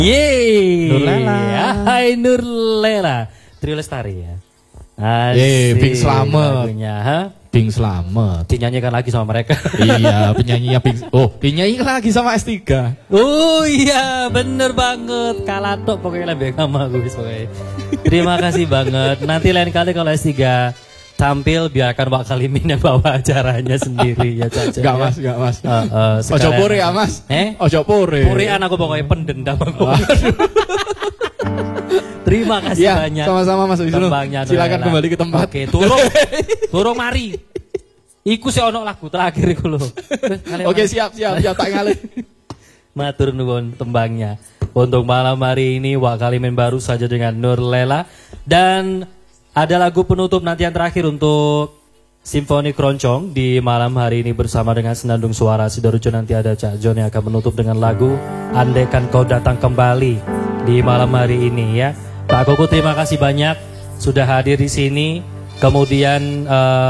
Yeay. Nurlela. Hai Nurlela. Trio Lestari ya. Yeay, Bing Slamet. Lagunya, ha? Bing Slamet. Dinyanyikan lagi sama mereka. Iya, penyanyinya Bing. Oh, dinyanyikan lagi sama S3. Oh iya, bener banget. Kalatok pokoknya lebih sama gue pokoknya. Terima kasih banget. Nanti lain kali kalau S3 tampil biarkan Wak Kalimin yang bawa acaranya sendiri ya Caca. Enggak Mas, enggak Mas. Ojo pore ya Mas. Ojo pore. Porean aku pokoknya pendendam aku. Terima kasih ya, banyak. Sama-sama Mas Wisnu. Silakan kembali ke tempat. Oke, turung mari. Iku sih ono lagu terakhir iku lho. Oke, siap tak ngalih. Matur nuwun tembangnya. Untuk malam hari ini Wak Kalimin baru saja dengan Nurlela dan ada lagu penutup nanti yang terakhir untuk Simfoni Keroncong di malam hari ini bersama dengan Senandung Suara Sidoarjo. Nanti ada Cak Jon yang akan menutup dengan lagu Andaikan Kau Datang Kembali di malam hari ini ya. Pak Koko terima kasih banyak sudah hadir di sini. Kemudian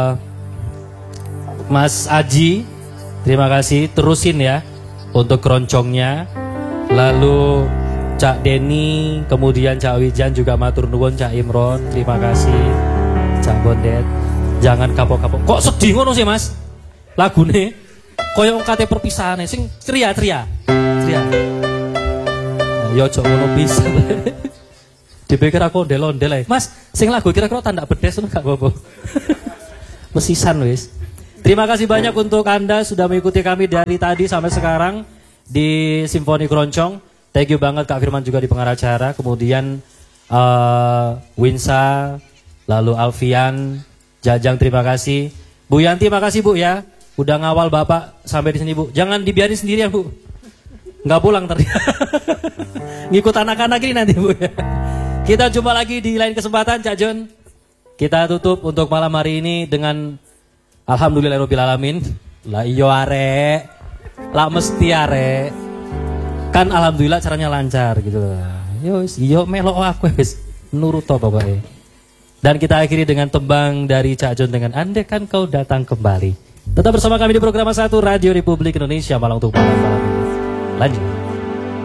Mas Aji terima kasih, terusin ya untuk keroncongnya. Lalu Cak Denny, kemudian Cak Wijan juga matur nuwun, Cak Imron, terima kasih. Cak Bondet, jangan kapok-kapok. Kok sedih ngono sih Mas? Lagune koyo kate perpisahane sing ceria-ceria. Ceria. Yo ojo ngono pisan. Dipikir aku ondel-ondel ae. Mas, sing lagu kira-kira tanda bedes ngono gak apa-apa. Mesisan wis. Terima kasih banyak untuk Anda sudah mengikuti kami dari tadi sampai sekarang di Simfoni Keroncong. Thank you banget Kak Firman juga di pengacara. Kemudian Winsa, lalu Alfian, Jajang terima kasih. Bu Yanti makasih Bu ya. Udah ngawal Bapak sampai di sini Bu. Jangan dibiarin sendirian Bu. Nggak pulang ternyata. Ngikut anak-anak ini nanti Bu ya. Kita jumpa lagi di lain kesempatan Cak Jon. Kita tutup untuk malam hari ini dengan Alhamdulillahirabbil alamin. Lah iyo arek. Lah mesti arek. Kan alhamdulillah caranya lancar gitu. Yo melok aku wis nurut to pokoknya. Dan kita akhiri dengan tembang dari Cak Jon dengan Andaikan Kau Datang Kembali. Tetap bersama kami di program 1 Radio Republik Indonesia Malang untuk malam ini. Lanjut.